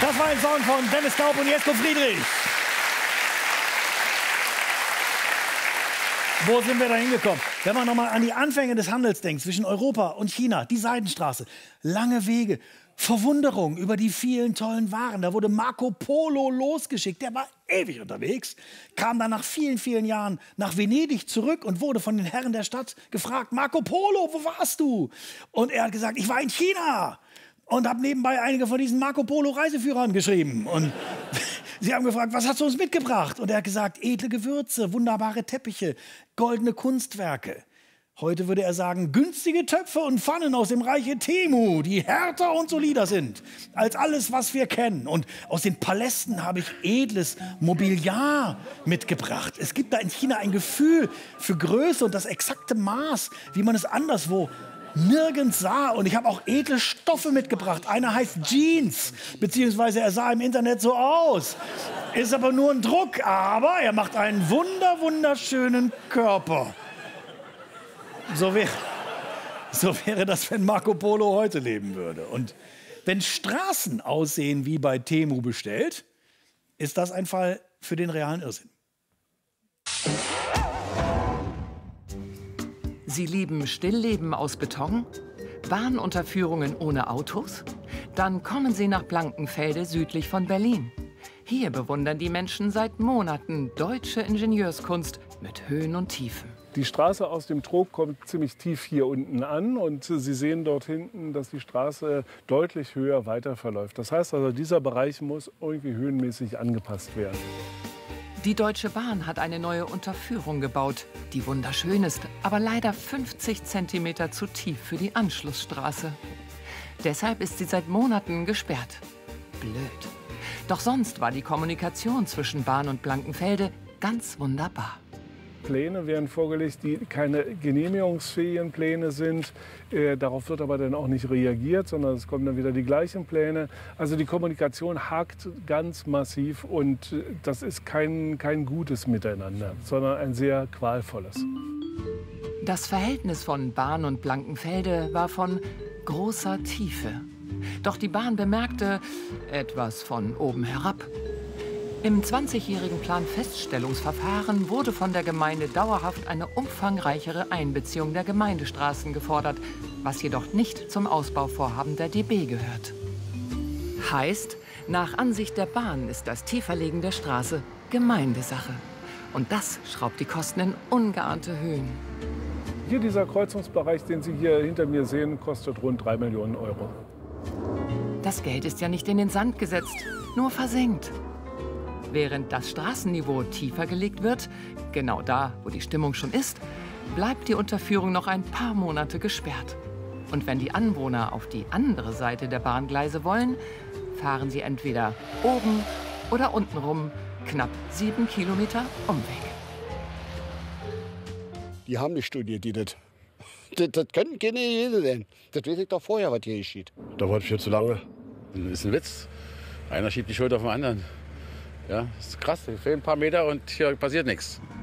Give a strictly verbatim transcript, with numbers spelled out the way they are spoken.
Das war ein Song von Dennis Kaup und Jesko Friedrich. Wo sind wir da hingekommen? Wenn man nochmal an die Anfänge des Handels denkt, zwischen Europa und China, die Seidenstraße, lange Wege, Verwunderung über die vielen tollen Waren. Da wurde Marco Polo losgeschickt, der war ewig unterwegs, kam dann nach vielen, vielen Jahren nach Venedig zurück und wurde von den Herren der Stadt gefragt, Marco Polo, wo warst du? Und er hat gesagt, ich war in China und habe nebenbei einige von diesen Marco Polo Reiseführern geschrieben. Und sie haben gefragt, was hast du uns mitgebracht? Und er hat gesagt, edle Gewürze, wunderbare Teppiche, goldene Kunstwerke. Heute würde er sagen, günstige Töpfe und Pfannen aus dem Reiche Temu, die härter und solider sind als alles, was wir kennen. Und aus den Palästen habe ich edles Mobiliar mitgebracht. Es gibt da in China ein Gefühl für Größe und das exakte Maß, wie man es anderswo nirgends sah. Und ich habe auch edle Stoffe mitgebracht. Einer heißt Jeans, beziehungsweise er sah im Internet so aus. Ist aber nur ein Druck, aber er macht einen wunder, wunderschönen Körper. So wäre, so wäre das, wenn Marco Polo heute leben würde. Und wenn Straßen aussehen wie bei Temu bestellt, ist das ein Fall für den realen Irrsinn. Sie lieben Stillleben aus Beton? Bahnunterführungen ohne Autos? Dann kommen Sie nach Blankenfelde südlich von Berlin. Hier bewundern die Menschen seit Monaten deutsche Ingenieurskunst mit Höhen und Tiefen. Die Straße aus dem Trog kommt ziemlich tief hier unten an und Sie sehen dort hinten, dass die Straße deutlich höher weiter verläuft. Das heißt also, dieser Bereich muss irgendwie höhenmäßig angepasst werden. Die Deutsche Bahn hat eine neue Unterführung gebaut, die wunderschön ist, aber leider fünfzig Zentimeter zu tief für die Anschlussstraße. Deshalb ist sie seit Monaten gesperrt. Blöd. Doch sonst war die Kommunikation zwischen Bahn und Blankenfelde ganz wunderbar. Pläne werden vorgelegt, die keine genehmigungsfähigen Pläne sind. Äh, darauf wird aber dann auch nicht reagiert, sondern es kommen dann wieder die gleichen Pläne. Also die Kommunikation hakt ganz massiv und äh, das ist kein, kein gutes Miteinander, sondern ein sehr qualvolles. Das Verhältnis von Bahn und Blankenfelde war von großer Tiefe. Doch die Bahn bemerkte etwas von oben herab. Im zwanzigjährigen Planfeststellungsverfahren wurde von der Gemeinde dauerhaft eine umfangreichere Einbeziehung der Gemeindestraßen gefordert, was jedoch nicht zum Ausbauvorhaben der D B gehört. Heißt, nach Ansicht der Bahn ist das Tieferlegen der Straße Gemeindesache. Und das schraubt die Kosten in ungeahnte Höhen. Hier dieser Kreuzungsbereich, den Sie hier hinter mir sehen, kostet rund drei Millionen Euro. Das Geld ist ja nicht in den Sand gesetzt, nur versenkt. Während das Straßenniveau tiefer gelegt wird, genau da, wo die Stimmung schon ist, bleibt die Unterführung noch ein paar Monate gesperrt. Und wenn die Anwohner auf die andere Seite der Bahngleise wollen, fahren sie entweder oben oder unten rum, knapp sieben Kilometer Umweg. Die haben nicht studiert, die das. Das, das können keine jeder denn. Das weiß ich doch vorher, was hier geschieht. Da war viel zu lange. Das ist ein Witz. Einer schiebt die Schuld auf den anderen. Ja, das ist krass. Hier fehlen ein paar Meter und hier passiert nichts.